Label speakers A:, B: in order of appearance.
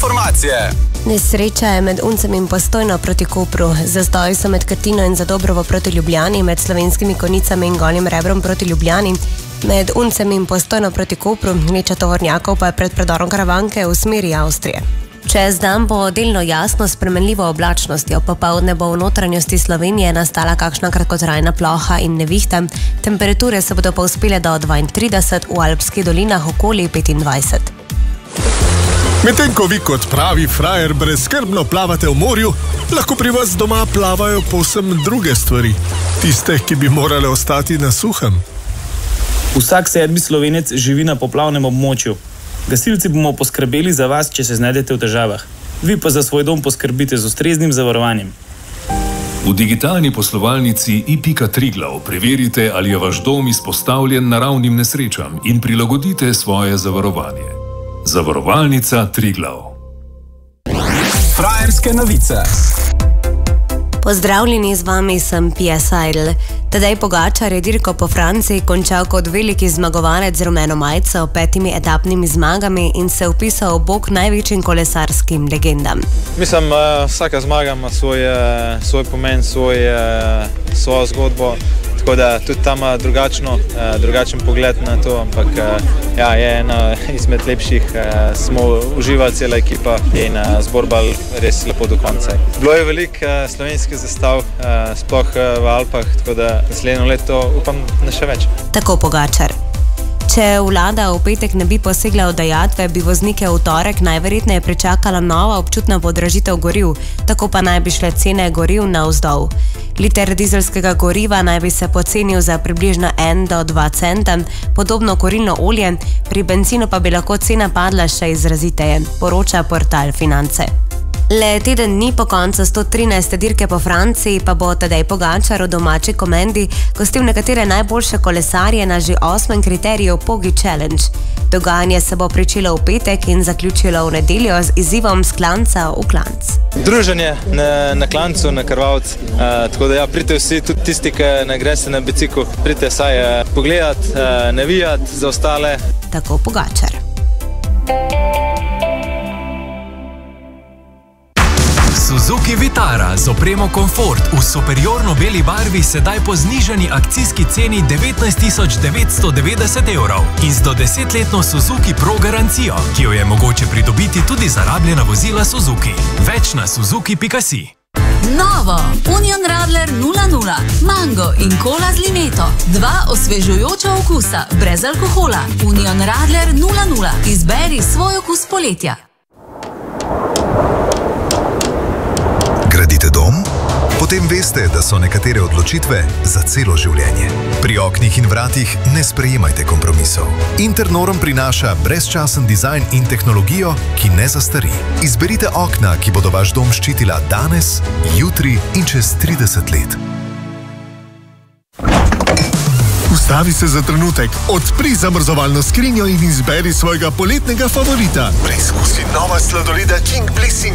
A: informacije.
B: Nesreča je med Uncem in Postojno proti Kopru. Zastoji so med Krtino in Zadobrovo proti Ljubljani, med Slovenskimi Konjicami in Golim Rebrom proti Ljubljani, med Uncem in Postojno proti Kopru, gneča tovornjakov pa je pred predorom Karavanke v smeri Avstrije. Čez dan bo delno jasno s spremenljivo oblačnostjo, popoldne bo v notranjosti Slovenije nastala kakšna kratkotrajna ploha in nevihta. Temperature se bodo povzpele do 32, v Alpskih dolinah okoli 25.
C: Medtem ko vi kot pravi frajer brezskrbno plavate v morju, lahko pri vas doma plavajo povsem druge stvari. Tiste, ki bi morale ostati na suhem.
D: Vsak 7. Slovenec živi na poplavnem območju. Gasilci bomo poskrbeli za vas, če se znajdete v težavah. Vi pa za svoj dom poskrbite z ustreznim zavarovanjem.
E: V digitalni poslovalnici i.Triglav preverite, ali je vaš dom izpostavljen naravnim nesrečam in prilagodite svoje zavarovanje. Zavarovalnica Triglav.
A: Frajerske novice.
B: Pozdravljeni, z vami sem Pia Seidel. Tadej Pogačar je dirko po Franciji končal kot veliki zmagovalec z rumeno majico, 5 etapnimi zmagami in se vpisal v bok največjim kolesarskim legendam.
F: Mislim, vsaka zmaga ima svoj pomen, svojo zgodbo, tako da tudi tam ima drugačen pogled na to, ampak je ena izmed lepših, smo uživali cela ekipa in zborbal res lepo do konca. Bilo je veliko slovenskih zastav, sploh v Alpah, tako da naslednjo leto upam na še več.
B: Tako Pogačar. Če vlada v petek ne bi posegla v dajatve, bi voznike v torek najverjetneje pričakala nova občutna podražitev goriv, tako pa naj bi šle cene goriv navzdol. Liter dizelskega goriva naj bi se pocenil za približno 1 do 2 centa, podobno kurilno olje, pri benzinu pa bi lahko cena padla še izraziteje, poroča portal Finance. Le teden dni po koncu 113. dirke po Franciji pa bo Tadej Pogačar v domači komendi gostil nekatere najboljše kolesarje na že 8. kriteriju Pogi Challenge. Dogajanje se bo pričelo v petek in zaključilo v nedeljo z izzivom s klanca v klanc.
F: Druženje na klancu, na krvavc, tako da pridite vsi, tudi tisti, ki ne greste na bicikl, pridite saj pogledat, navijat za ostale.
B: Tako Pogačar.
G: Suzuki Vitara z opremo Comfort v superiorno beli barvi sedaj po znižani akcijski ceni 19.990 € in z do 10-letno Suzuki Pro garancijo, ki jo je mogoče pridobiti tudi za rabljena vozila Suzuki. Več na suzuki.si.
H: Novo Union Radler 0.0, mango in kola z limeto. 2 osvežujoča okusa, brez alkohola. Union Radler 0.0, izberi svoj okus poletja.
I: Gradite dom? Potem veste, da so nekatere odločitve za celo življenje. Pri oknih in vratih ne sprejemajte kompromisov. Internorm prinaša brezčasen dizajn in tehnologijo, ki ne zastari. Izberite okna, ki bodo vaš dom ščitila danes, jutri in čez 30 let.
C: Ustavi se za trenutek, odpri zamrzovalno skrinjo in izberi svojega poletnega favorita. Preizkusi nova sladoleda King Bliss in